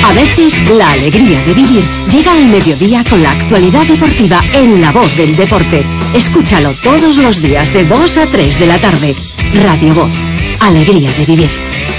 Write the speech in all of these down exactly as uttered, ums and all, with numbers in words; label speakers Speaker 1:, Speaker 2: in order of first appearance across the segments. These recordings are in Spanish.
Speaker 1: A veces, la alegría de vivir llega al mediodía con la actualidad deportiva en La Voz del Deporte. Escúchalo todos los días de dos a tres de la tarde. Radio Voz. Alegría de vivir.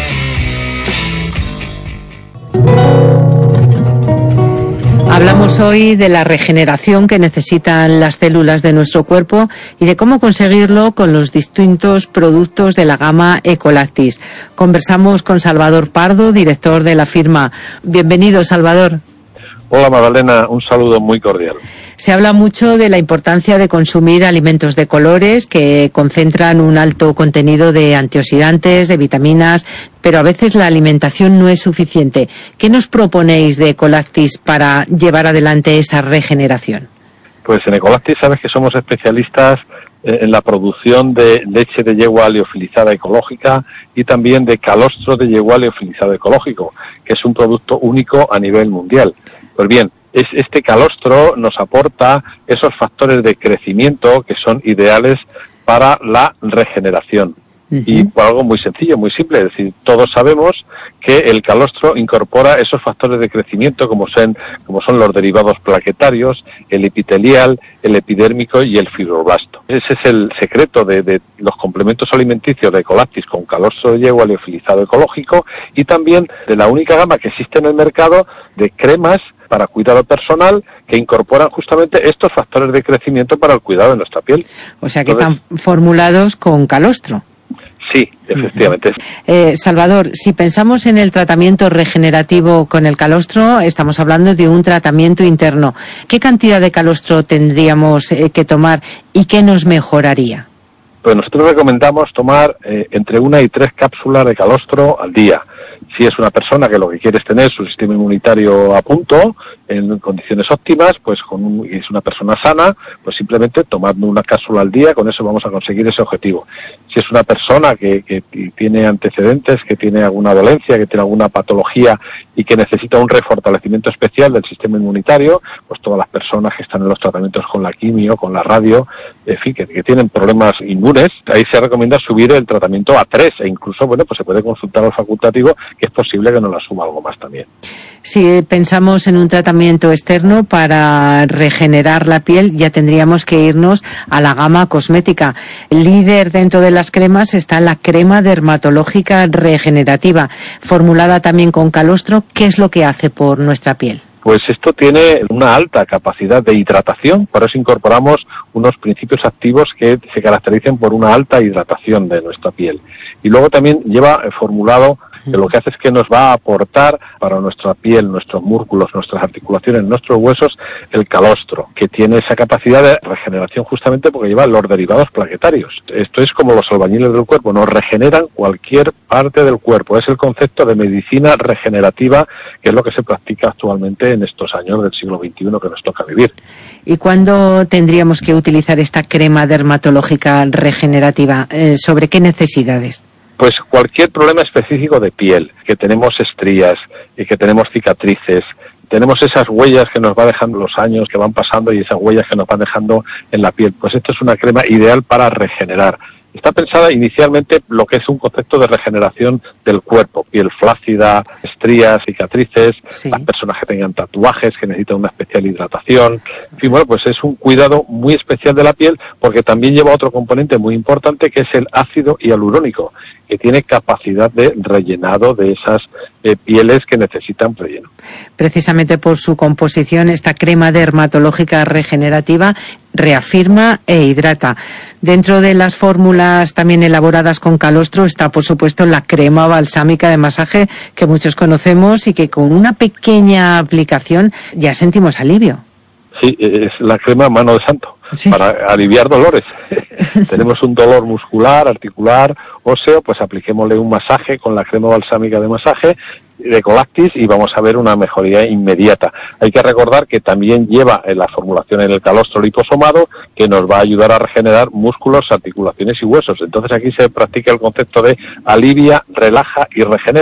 Speaker 2: Hablamos hoy de la regeneración que necesitan las células de nuestro cuerpo y de cómo conseguirlo con los distintos productos de la gama Ecolactis. Conversamos con Salvador Pardo, director de la firma. Bienvenido, Salvador.
Speaker 3: Hola, Magdalena, un saludo muy cordial.
Speaker 2: Se habla mucho de la importancia de consumir alimentos de colores que concentran un alto contenido de antioxidantes, de vitaminas, pero a veces la alimentación no es suficiente. ¿Qué nos proponéis de Ecolactis para llevar adelante esa regeneración?
Speaker 3: Pues en Ecolactis sabes que somos especialistas en la producción de leche de yegua liofilizada ecológica y también de calostro de yegua liofilizado ecológico, que es un producto único a nivel mundial. Pues bien, es, este calostro nos aporta esos factores de crecimiento que son ideales para la regeneración. Uh-huh. Y por algo muy sencillo, muy simple, es decir, todos sabemos que el calostro incorpora esos factores de crecimiento como son, como son los derivados plaquetarios, el epitelial, el epidérmico y el fibroblasto. Ese es el secreto de, de los complementos alimenticios de Ecolactis con calostro de yegua liofilizado ecológico y también de la única gama que existe en el mercado de cremas para cuidado personal que incorporan justamente estos factores de crecimiento para el cuidado de nuestra piel.
Speaker 2: O sea que Entonces, están formulados con calostro.
Speaker 3: Sí, efectivamente.
Speaker 2: Eh, Salvador, si pensamos en el tratamiento regenerativo con el calostro, estamos hablando de un tratamiento interno. ¿Qué cantidad de calostro tendríamos eh, que tomar y qué nos mejoraría?
Speaker 3: Pues nosotros recomendamos tomar eh, entre una y tres cápsulas de calostro al día. Si es una persona que lo que quiere es tener su sistema inmunitario a punto, en condiciones óptimas, pues con un, y es una persona sana, pues simplemente tomando una cápsula al día, con eso vamos a conseguir ese objetivo. Si es una persona que, que tiene antecedentes, que tiene alguna dolencia, que tiene alguna patología y que necesita un refortalecimiento especial del sistema inmunitario, pues todas las personas que están en los tratamientos con la quimio, con la radio, en fin, que, que tienen problemas inmunes, ahí se recomienda subir el tratamiento a tres, e incluso, bueno, pues se puede consultar al facultativo, que es posible que nos la suma algo más también.
Speaker 2: Si pensamos en un tratamiento externo para regenerar la piel, ya tendríamos que irnos a la gama cosmética. El líder dentro de las cremas está la crema dermatológica regenerativa, formulada también con calostro. ¿Qué es lo que hace por nuestra piel?
Speaker 3: Pues esto tiene una alta capacidad de hidratación, por eso incorporamos unos principios activos que se caracterizan por una alta hidratación de nuestra piel. Y luego también lleva formulado que lo que hace es que nos va a aportar para nuestra piel, nuestros músculos, nuestras articulaciones, nuestros huesos, el calostro, que tiene esa capacidad de regeneración justamente porque lleva los derivados plaquetarios. Esto es como los albañiles del cuerpo, nos regeneran cualquier parte del cuerpo. Es el concepto de medicina regenerativa, que es lo que se practica actualmente en estos años del siglo veintiuno que nos toca vivir.
Speaker 2: ¿Y cuándo tendríamos que utilizar esta crema dermatológica regenerativa? Eh, ¿Sobre qué necesidades?
Speaker 3: Pues cualquier problema específico de piel, que tenemos estrías y que tenemos cicatrices, tenemos esas huellas que nos va dejando los años que van pasando y esas huellas que nos van dejando en la piel, pues esto es una crema ideal para regenerar. Está pensada inicialmente lo que es un concepto de regeneración del cuerpo, piel flácida, estrías, cicatrices, sí. Las personas que tengan tatuajes, que necesitan una especial hidratación. En fin, bueno, pues es un cuidado muy especial de la piel porque también lleva otro componente muy importante que es el ácido hialurónico, que tiene capacidad de rellenado de esas eh, pieles que necesitan relleno.
Speaker 2: Precisamente por su composición, esta crema dermatológica regenerativa reafirma e hidrata. Dentro de las fórmulas también elaboradas con calostro está, por supuesto, la crema balsámica de masaje que muchos conocemos y que con una pequeña aplicación ya sentimos alivio.
Speaker 3: Sí, es la crema mano de santo, sí. Para aliviar dolores. Tenemos un dolor muscular, articular, óseo, pues apliquémosle un masaje con la crema balsámica de masaje de Ecolactis y vamos a ver una mejoría inmediata. Hay que recordar que también lleva en la formulación en el calostro liposomado que nos va a ayudar a regenerar músculos, articulaciones y huesos. Entonces aquí se practica el concepto de alivia, relaja y regenera.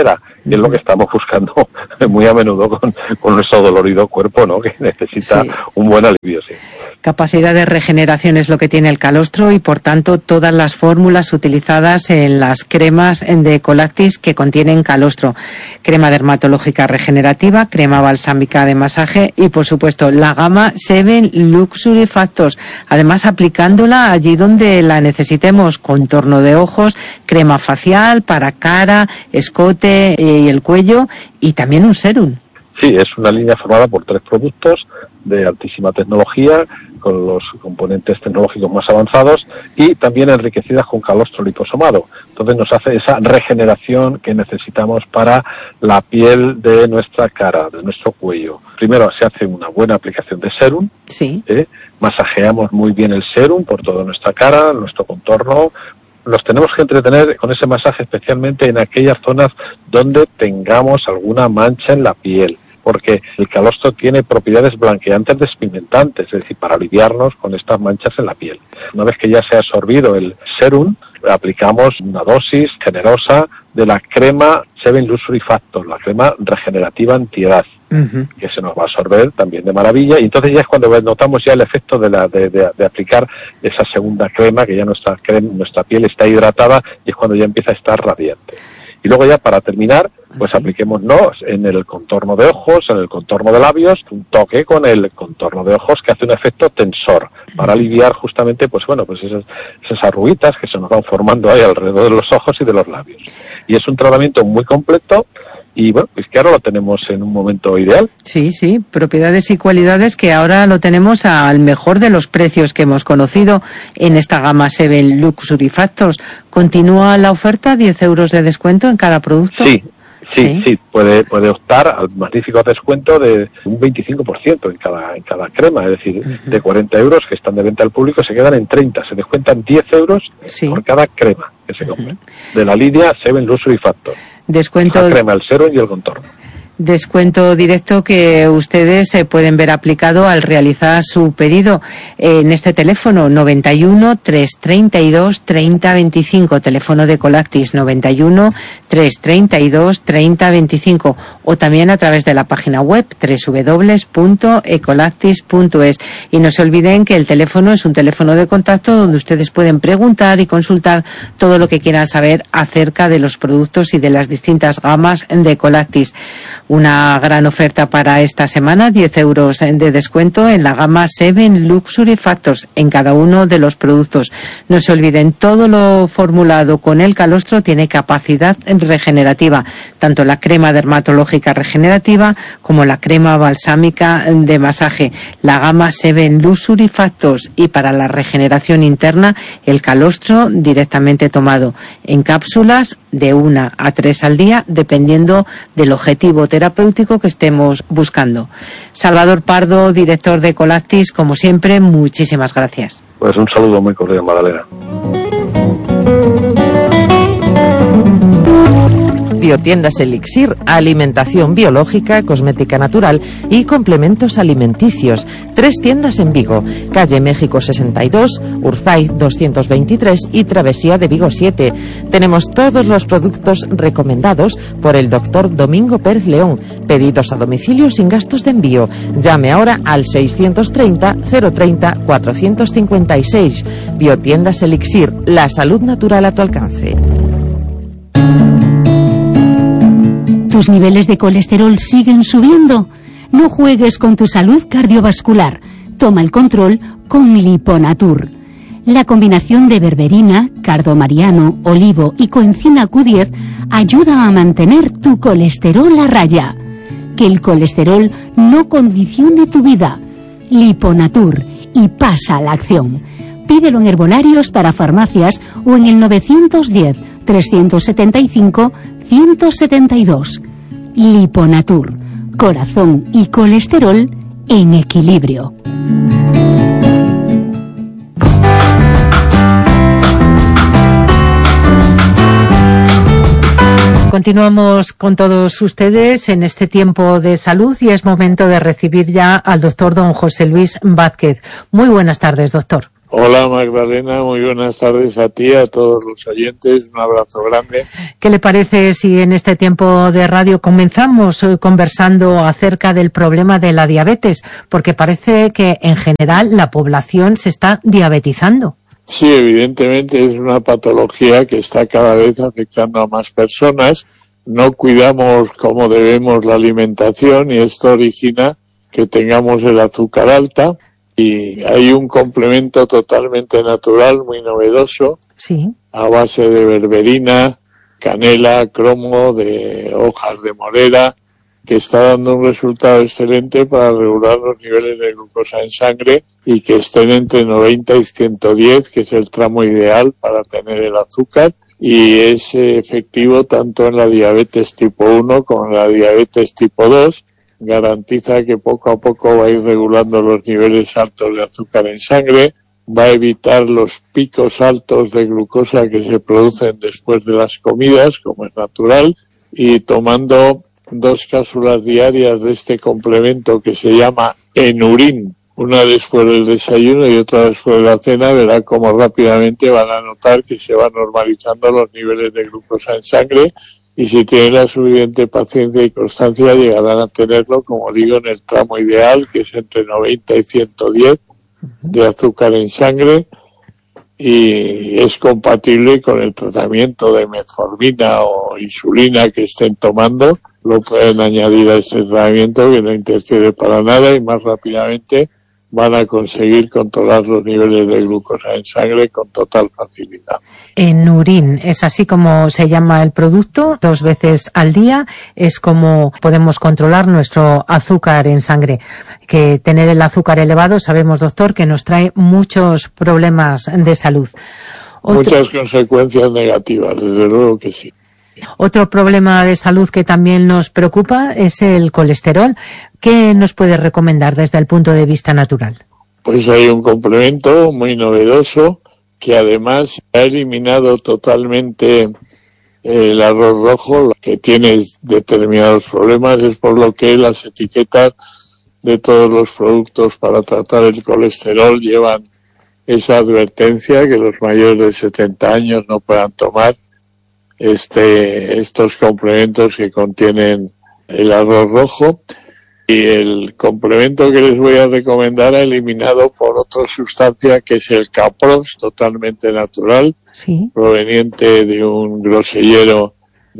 Speaker 3: y es lo que estamos buscando muy a menudo con, con nuestro dolorido cuerpo, ¿no? Que necesita sí. un buen alivio, sí.
Speaker 2: Capacidad de regeneración es lo que tiene el calostro y, por tanto, todas las fórmulas utilizadas en las cremas de Colactis que contienen calostro. Crema dermatológica regenerativa, crema balsámica de masaje y, por supuesto, la gama Seven Luxury Factors. Además, aplicándola allí donde la necesitemos, contorno de ojos, crema facial para cara, escote y el cuello, y también un sérum.
Speaker 3: Sí, es una línea formada por tres productos de altísima tecnología, con los componentes tecnológicos más avanzados y también enriquecidas con calostro liposomado. Entonces nos hace esa regeneración que necesitamos para la piel de nuestra cara, de nuestro cuello. Primero se hace una buena aplicación de sérum.
Speaker 2: Sí.
Speaker 3: ¿eh? Masajeamos muy bien el sérum por toda nuestra cara, nuestro contorno. Nos tenemos que entretener con ese masaje especialmente en aquellas zonas donde tengamos alguna mancha en la piel, porque el calostro tiene propiedades blanqueantes despigmentantes, es decir, para aliviarnos con estas manchas en la piel. Una vez que ya se ha absorbido el sérum, aplicamos una dosis generosa de la crema Seven Luxury Factors, la crema regenerativa antiedad, uh-huh. que se nos va a absorber también de maravilla, y entonces ya es cuando notamos ya el efecto de, la, de, de, de aplicar esa segunda crema, que ya nuestra, crema, nuestra piel está hidratada y es cuando ya empieza a estar radiante. Y luego ya para terminar, pues ¿sí? apliquémonos en el contorno de ojos, en el contorno de labios, un toque con el contorno de ojos que hace un efecto tensor para aliviar justamente, pues bueno, pues esas, esas arruguitas que se nos van formando ahí alrededor de los ojos y de los labios. Y es un tratamiento muy completo. Y bueno, pues que ahora lo tenemos en un momento ideal.
Speaker 2: Sí, sí, propiedades y cualidades que ahora lo tenemos al mejor de los precios que hemos conocido en esta gama Seven Luxury Factors. ¿Continúa la oferta? ¿diez euros de descuento en cada producto?
Speaker 3: Sí, sí, sí, sí. Puede, puede optar al magnífico descuento de un veinticinco por ciento en cada, en cada crema. Es decir, uh-huh. de cuarenta euros que están de venta al público se quedan en treinta. Se descuentan diez euros sí. por cada crema que se compre. Uh-huh. De la línea Seven Luxury Factors.
Speaker 2: Descuento.
Speaker 3: La crema, el sérum y el contorno.
Speaker 2: Descuento directo que ustedes eh, pueden ver aplicado al realizar su pedido eh, en este teléfono noventa y uno, trescientos treinta y dos, treinta veinticinco, teléfono de Colactis noventa y uno, trescientos treinta y dos, treinta veinticinco, o también a través de la página web doble u doble u doble u punto ecolactis punto es. Y no se olviden que el teléfono es un teléfono de contacto donde ustedes pueden preguntar y consultar todo lo que quieran saber acerca de los productos y de las distintas gamas de Colactis. Una gran oferta para esta semana, diez euros de descuento en la gama Seven Luxury Factors en cada uno de los productos. No se olviden, todo lo formulado con el calostro tiene capacidad regenerativa, tanto la crema dermatológica regenerativa como la crema balsámica de masaje, la gama Seven Luxury Factors, y para la regeneración interna el calostro directamente tomado en cápsulas de una a tres al día, dependiendo del objetivo terapéutico que estemos buscando. Salvador Pardo, director de Colactis, como siempre, muchísimas gracias.
Speaker 3: Pues un saludo muy cordial, Magdalena.
Speaker 4: Biotiendas Elixir, alimentación biológica, cosmética natural y complementos alimenticios. Tres tiendas en Vigo, calle México sesenta y dos, Urzaiz doscientos veintitrés y Travesía de Vigo siete. Tenemos todos los productos recomendados por el doctor Domingo Pérez León. Pedidos a domicilio sin gastos de envío. Llame ahora al seiscientos treinta, cero treinta, cuatrocientos cincuenta y seis. Biotiendas Elixir, la salud natural a tu alcance.
Speaker 5: ¿Tus niveles de colesterol siguen subiendo? No juegues con tu salud cardiovascular. Toma el control con Liponatur. La combinación de berberina, cardomariano, olivo y coenzima Q diez ayuda a mantener tu colesterol a raya. Que el colesterol no condicione tu vida. Liponatur, y pasa a la acción. Pídelo en herbolarios para farmacias o en el novecientos diez, trescientos setenta y cinco, ciento setenta y dos. Liponatur, corazón y colesterol en equilibrio.
Speaker 2: Continuamos con todos ustedes en este tiempo de salud y es momento de recibir ya al doctor don José Luis Vázquez. Muy buenas tardes, doctor.
Speaker 6: Hola Magdalena, muy buenas tardes a ti, a todos los oyentes, un abrazo grande.
Speaker 2: ¿Qué le parece si en este tiempo de radio comenzamos conversando acerca del problema de la diabetes? Porque parece que en general la población se está diabetizando.
Speaker 6: Sí, evidentemente es una patología que está cada vez afectando a más personas. No cuidamos como debemos la alimentación y esto origina que tengamos el azúcar alta. Y hay un complemento totalmente natural, muy novedoso,
Speaker 2: sí,
Speaker 6: a base de berberina, canela, cromo, de hojas de morera, que está dando un resultado excelente para regular los niveles de glucosa en sangre y que estén entre noventa y ciento diez, que es el tramo ideal para tener el azúcar, y es efectivo tanto en la diabetes tipo uno como en la diabetes tipo dos. Garantiza que poco a poco va a ir regulando los niveles altos de azúcar en sangre, va a evitar los picos altos de glucosa que se producen después de las comidas, como es natural, y tomando dos cápsulas diarias de este complemento que se llama Enurin, una después del desayuno y otra después de la cena, verá cómo rápidamente van a notar que se van normalizando los niveles de glucosa en sangre. Y si tienen la suficiente paciencia y constancia, llegarán a tenerlo, como digo, en el tramo ideal, que es entre noventa y ciento diez de azúcar en sangre, y es compatible con el tratamiento de metformina o insulina que estén tomando. Lo pueden añadir a este tratamiento, que no interfiere para nada, y más rápidamente van a conseguir controlar los niveles de glucosa en sangre con total facilidad.
Speaker 2: Enurin, es así como se llama el producto, dos veces al día, es como podemos controlar nuestro azúcar en sangre. Que tener el azúcar elevado, sabemos, doctor, que nos trae muchos problemas de salud.
Speaker 6: Otro... Muchas consecuencias negativas, desde luego que sí.
Speaker 2: Otro problema de salud que también nos preocupa es el colesterol. ¿Qué nos puede recomendar desde el punto de vista natural?
Speaker 6: Pues hay un complemento muy novedoso que además ha eliminado totalmente el arroz rojo, que tiene determinados problemas, es por lo que las etiquetas de todos los productos para tratar el colesterol llevan esa advertencia que los mayores de setenta años no puedan tomar este estos complementos que contienen el arroz rojo. Y el complemento que les voy a recomendar ha eliminado por otra sustancia que es el Capros, totalmente natural,
Speaker 2: sí,
Speaker 6: proveniente de un grosellero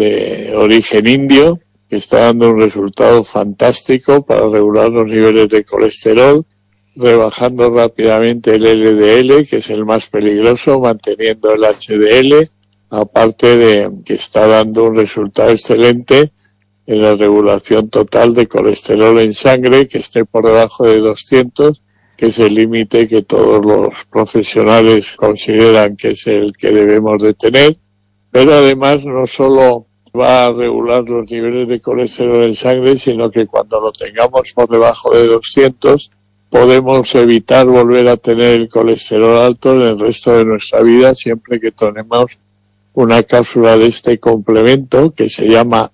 Speaker 6: de origen indio, que está dando un resultado fantástico para regular los niveles de colesterol, rebajando rápidamente el L D L, que es el más peligroso, manteniendo el H D L, aparte de que está dando un resultado excelente en la regulación total de colesterol en sangre, que esté por debajo de doscientos, que es el límite que todos los profesionales consideran que es el que debemos de tener. Pero además no solo va a regular los niveles de colesterol en sangre, sino que cuando lo tengamos por debajo de doscientos, podemos evitar volver a tener el colesterol alto en el resto de nuestra vida, siempre que tomemos una cápsula de este complemento que se llama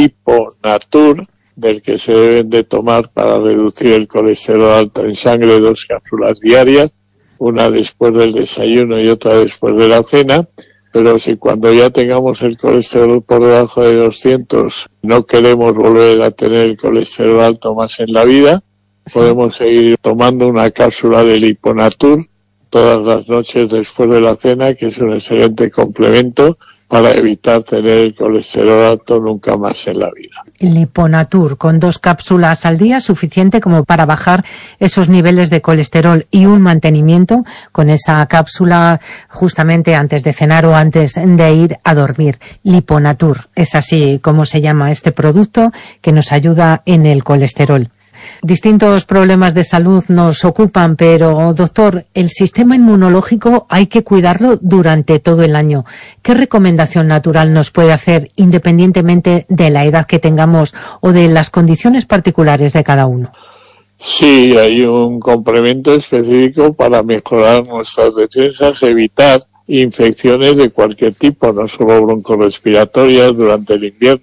Speaker 6: Liponatur, del que se deben de tomar para reducir el colesterol alto en sangre, dos cápsulas diarias, una después del desayuno y otra después de la cena. Pero si cuando ya tengamos el colesterol por debajo de doscientos no queremos volver a tener el colesterol alto más en la vida, sí, podemos seguir tomando una cápsula de Liponatur todas las noches después de la cena, que es un excelente complemento para evitar tener el colesterol alto nunca más en la vida.
Speaker 2: Liponatur, con dos cápsulas al día, suficiente como para bajar esos niveles de colesterol, y un mantenimiento con esa cápsula justamente antes de cenar o antes de ir a dormir. Liponatur, es así como se llama este producto que nos ayuda en el colesterol. Distintos problemas de salud nos ocupan, pero, doctor, el sistema inmunológico hay que cuidarlo durante todo el año. ¿Qué recomendación natural nos puede hacer, independientemente de la edad que tengamos o de las condiciones particulares de cada uno?
Speaker 6: Sí, hay un complemento específico para mejorar nuestras defensas, evitar infecciones de cualquier tipo, no solo broncorespiratorias durante el invierno,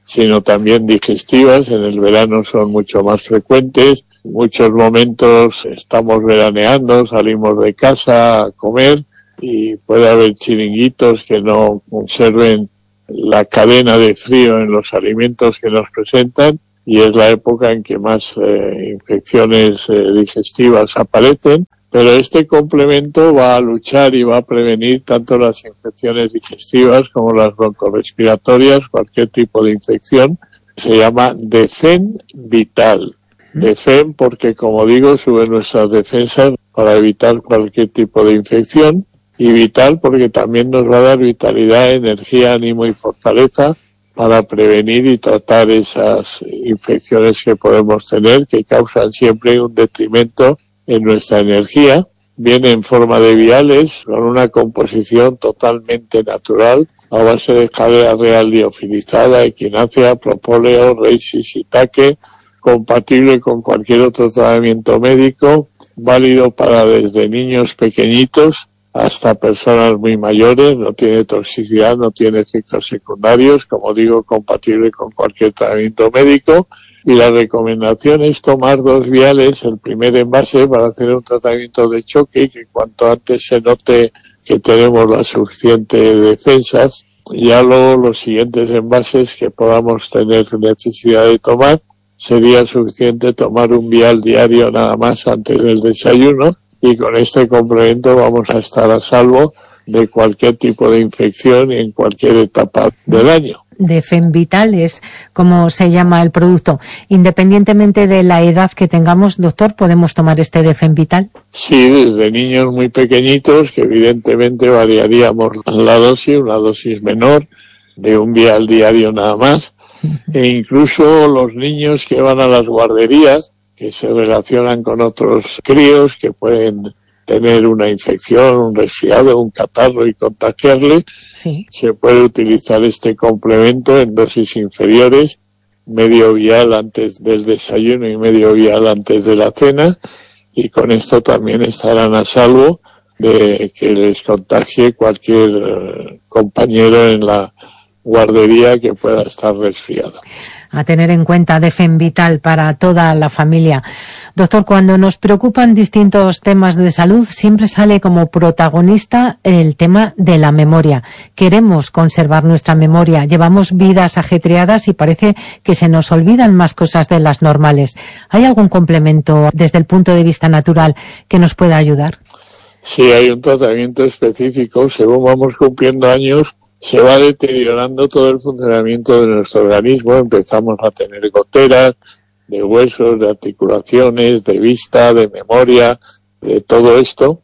Speaker 6: sino también digestivas. En el verano son mucho más frecuentes. En muchos momentos estamos veraneando, salimos de casa a comer y puede haber chiringuitos que no conserven la cadena de frío en los alimentos que nos presentan, y es la época en que más eh, infecciones eh, digestivas aparecen. Pero este complemento va a luchar y va a prevenir tanto las infecciones digestivas como las broncorespiratorias, cualquier tipo de infección. Se llama Defen Vital. Defen porque, como digo, sube nuestras defensas para evitar cualquier tipo de infección, y Vital porque también nos va a dar vitalidad, energía, ánimo y fortaleza para prevenir y tratar esas infecciones que podemos tener, que causan siempre un detrimento en nuestra energía. Viene en forma de viales con una composición totalmente natural a base de jalea real liofilizada, equinácea, propóleo, reishi, shiitake, compatible con cualquier otro tratamiento médico, válido para desde niños pequeñitos hasta personas muy mayores, no tiene toxicidad, no tiene efectos secundarios, como digo, compatible con cualquier tratamiento médico. Y la recomendación es tomar dos viales, el primer envase para hacer un tratamiento de choque, que cuanto antes se note que tenemos las suficientes defensas, ya luego los siguientes envases que podamos tener necesidad de tomar, sería suficiente tomar un vial diario nada más antes del desayuno, y con este complemento vamos a estar a salvo de cualquier tipo de infección y en cualquier etapa del año.
Speaker 2: Defen Vital es como se llama el producto. Independientemente de la edad que tengamos, doctor, ¿podemos tomar este Defen Vital?
Speaker 6: Sí, desde niños muy pequeñitos, que evidentemente variaríamos la dosis, una dosis menor, de un vial diario nada más, e incluso los niños que van a las guarderías, que se relacionan con otros críos que pueden tener una infección, un resfriado, un catarro y contagiarle,
Speaker 2: sí.
Speaker 6: Se puede utilizar este complemento en dosis inferiores, medio vial antes del desayuno y medio vial antes de la cena, y con esto también estarán a salvo de que les contagie cualquier eh, compañero en la guardería que pueda estar resfriado.
Speaker 2: A tener en cuenta Defen Vital para toda la familia. Doctor, cuando nos preocupan distintos temas de salud, siempre sale como protagonista el tema de la memoria. Queremos conservar nuestra memoria, llevamos vidas ajetreadas y parece que se nos olvidan más cosas de las normales. ¿Hay algún complemento desde el punto de vista natural que nos pueda ayudar?
Speaker 6: Sí, hay un tratamiento específico. Según vamos cumpliendo años, se va deteriorando todo el funcionamiento de nuestro organismo. Empezamos a tener goteras de huesos, de articulaciones, de vista, de memoria, de todo esto.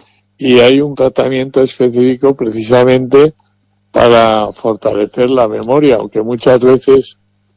Speaker 6: Y hay un tratamiento específico precisamente para fortalecer la memoria, aunque muchas veces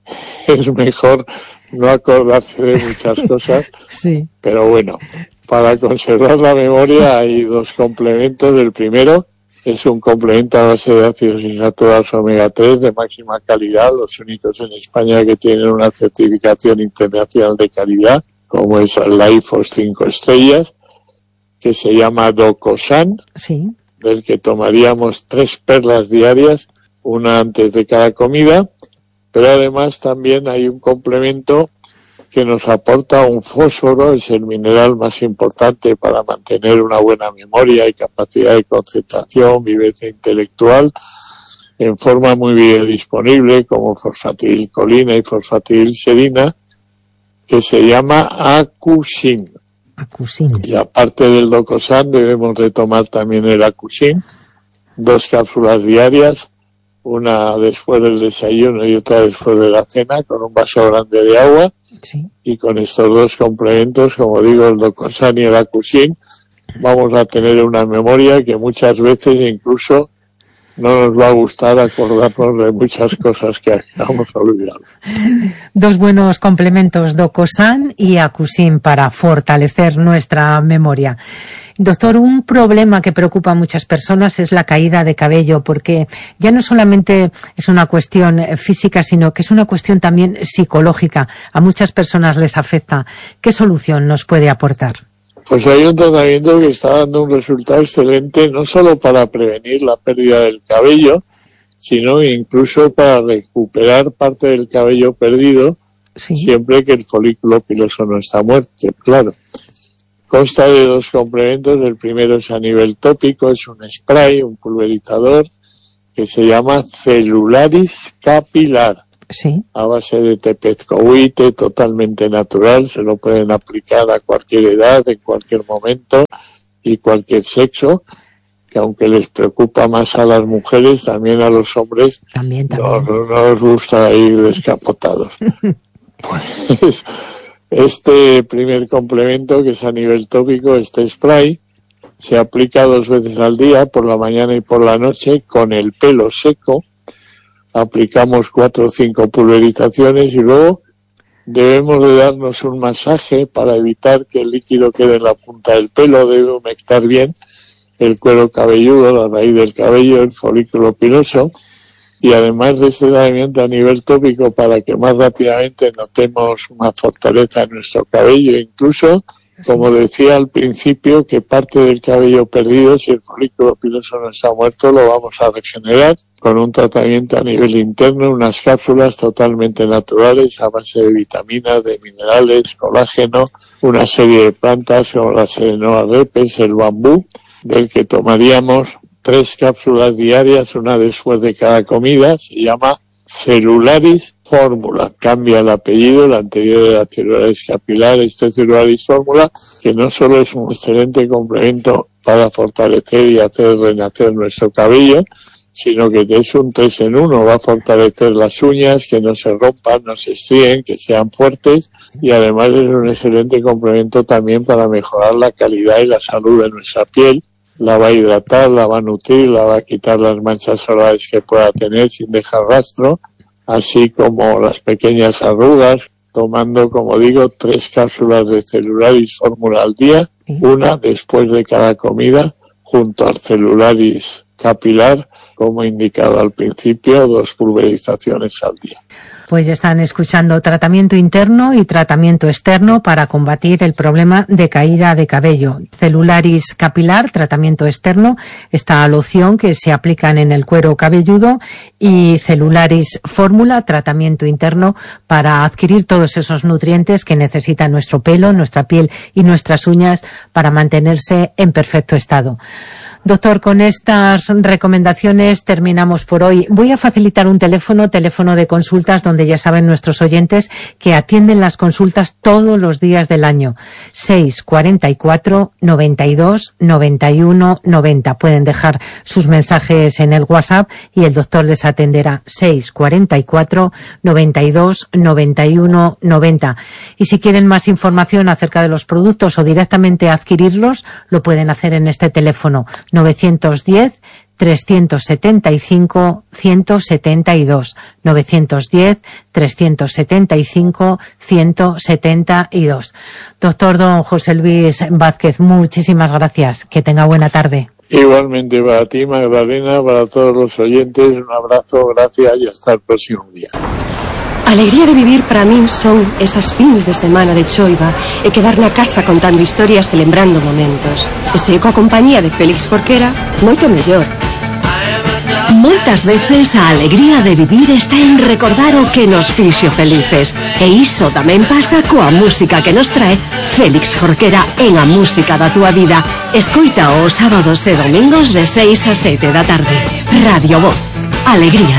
Speaker 6: es mejor no acordarse de muchas cosas.
Speaker 2: Sí.
Speaker 6: Pero bueno, para conservar la memoria hay dos complementos. El primero es un complemento a base de ácidos insaturados omega tres de máxima calidad, los únicos en España que tienen una certificación internacional de calidad, como es la I F O S cinco estrellas, que se llama Docosan,
Speaker 2: sí.
Speaker 6: del que tomaríamos tres perlas diarias, una antes de cada comida, pero además también hay un complemento que nos aporta un fósforo, es el mineral más importante para mantener una buena memoria y capacidad de concentración, viveza intelectual, en forma muy biodisponible como fosfatilcolina y fosfatilserina, que se llama Acusin.
Speaker 2: Acusin.
Speaker 6: Y aparte del Docosan debemos de tomar también el Acusin, dos cápsulas diarias, una después del desayuno y otra después de la cena, con un vaso grande de agua.
Speaker 2: Sí.
Speaker 6: Y con estos dos complementos, como digo, el Docosan y el Acusin, vamos a tener una memoria que muchas veces incluso no nos va a gustar acordarnos de muchas cosas que vamos a olvidar.
Speaker 2: Dos buenos complementos, Docosan y Acusin, para fortalecer nuestra memoria. Doctor, un problema que preocupa a muchas personas es la caída de cabello, porque ya no solamente es una cuestión física, sino que es una cuestión también psicológica. A muchas personas les afecta. ¿Qué solución nos puede aportar?
Speaker 6: Pues hay un tratamiento que está dando un resultado excelente, no solo para prevenir la pérdida del cabello, sino incluso para recuperar parte del cabello perdido, sí. siempre que el folículo piloso no está muerto, claro. Consta de dos complementos. El primero es a nivel tópico, es un spray, un pulverizador, que se llama Celularis Capilar,
Speaker 2: sí.
Speaker 6: a base de tepezcohuite, totalmente natural. Se lo pueden aplicar a cualquier edad, en cualquier momento y cualquier sexo, que aunque les preocupa más a las mujeres, también a los hombres
Speaker 2: también, también.
Speaker 6: No, no nos gusta ir descapotados. Pues este primer complemento, que es a nivel tópico, este spray, se aplica dos veces al día, por la mañana y por la noche, con el pelo seco. Aplicamos cuatro o cinco pulverizaciones y luego debemos de darnos un masaje para evitar que el líquido quede en la punta del pelo. Debe humectar bien el cuero cabelludo, la raíz del cabello, el folículo piloso. Y además de este tratamiento a nivel tópico, para que más rápidamente notemos una fortaleza en nuestro cabello, incluso, como decía al principio, que parte del cabello perdido, si el folículo piloso no está muerto, lo vamos a regenerar con un tratamiento a nivel interno, unas cápsulas totalmente naturales a base de vitaminas, de minerales, colágeno, una serie de plantas como la Serenoa repes, el bambú, del que tomaríamos tres cápsulas diarias, una después de cada comida. Se llama Celularis Fórmula. Cambia el apellido, el anterior era Celularis Capilar, este Celularis Fórmula, que no solo es un excelente complemento para fortalecer y hacer renacer nuestro cabello, sino que es un tres en uno. Va a fortalecer las uñas, que no se rompan, no se estríen, que sean fuertes, y además es un excelente complemento también para mejorar la calidad y la salud de nuestra piel. La va a hidratar, la va a nutrir, la va a quitar las manchas solares que pueda tener sin dejar rastro, así como las pequeñas arrugas, tomando, como digo, tres cápsulas de Celularis Fórmula al día, una después de cada comida, junto al Celularis Capilar, como indicado al principio, dos pulverizaciones al día.
Speaker 2: Pues ya están escuchando tratamiento interno y tratamiento externo para combatir el problema de caída de cabello. Celularis Capilar, tratamiento externo, esta loción que se aplican en el cuero cabelludo, y Celularis Fórmula, tratamiento interno para adquirir todos esos nutrientes que necesita nuestro pelo, nuestra piel y nuestras uñas para mantenerse en perfecto estado. Doctor, con estas recomendaciones terminamos por hoy. Voy a facilitar un teléfono, teléfono de consultas, donde ya saben nuestros oyentes que atienden las consultas todos los días del año. seis cuarenta y cuatro, noventa y dos, noventa y uno, noventa. Pueden dejar sus mensajes en el WhatsApp y el doctor les atenderá. seis cuarenta y cuatro, noventa y dos, noventa y uno, noventa. Y si quieren más información acerca de los productos o directamente adquirirlos, lo pueden hacer en este teléfono. novecientos diez, trescientos setenta y cinco, ciento setenta y dos. novecientos diez, trescientos setenta y cinco, ciento setenta y dos. Doctor don José Luis Vázquez, muchísimas gracias. Que tenga buena tarde.
Speaker 6: Igualmente para ti, Magdalena, para todos los oyentes, un abrazo, gracias y hasta el próximo día.
Speaker 7: Alegría de vivir para min son esas fins de semana de choiva e quedar na casa contando historias e lembrando momentos. E se coa compañía de Félix Jorquera, moito mellor.
Speaker 1: Moitas veces a alegría de vivir está en recordar o que nos fixo felices. E iso tamén pasa coa música que nos trae Félix Jorquera en A Música da Túa Vida. Escoita os sábados e domingos de seis a sete da tarde. Radio Voz. Alegría.